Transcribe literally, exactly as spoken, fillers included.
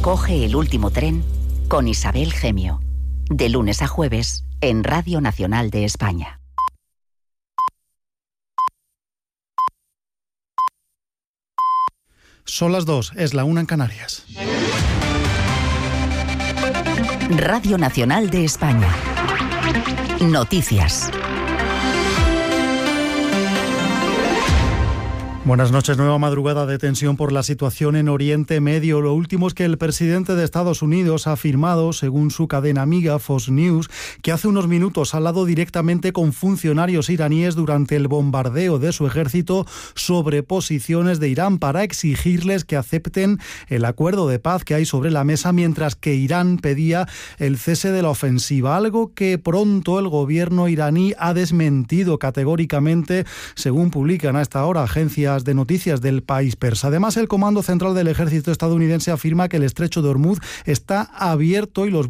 Coge el último tren con Isabel Gemio. De lunes a jueves en Radio Nacional de España. Son las dos, es la una en Canarias. Radio Nacional de España. Noticias. Buenas noches. Nueva madrugada de tensión por la situación en Oriente Medio. Lo último es que el presidente de Estados Unidos ha afirmado, según su cadena amiga Fox News, que hace unos minutos ha hablado directamente con funcionarios iraníes durante el bombardeo de su ejército sobre posiciones de Irán para exigirles que acepten el acuerdo de paz que hay sobre la mesa, mientras que Irán pedía el cese de la ofensiva, algo que pronto el gobierno iraní ha desmentido categóricamente, según publican a esta hora agencias de noticias del país persa. Además, el Comando Central del Ejército estadounidense afirma que el estrecho de Hormuz está abierto y los